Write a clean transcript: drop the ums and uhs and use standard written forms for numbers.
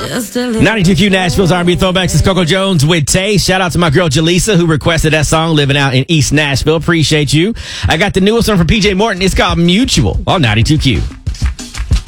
92Q Nashville's R&B Throwbacks is Coco Jones with Tay. Shout out to my girl Jaleesa who requested that song, living out in East Nashville. Appreciate you. I got the newest one from PJ Morton. It's called Mutual on 92Q.